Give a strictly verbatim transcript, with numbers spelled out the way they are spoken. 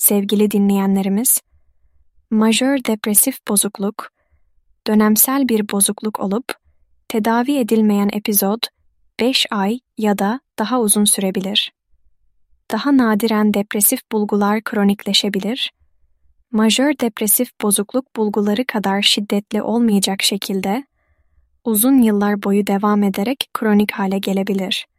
sevgili dinleyenlerimiz, majör depresif bozukluk, dönemsel bir bozukluk olup, tedavi edilmeyen epizod beş ay ya da daha uzun sürebilir. Daha nadiren depresif bulgular kronikleşebilir, majör depresif bozukluk bulguları kadar şiddetli olmayacak şekilde, uzun yıllar boyu devam ederek kronik hale gelebilir.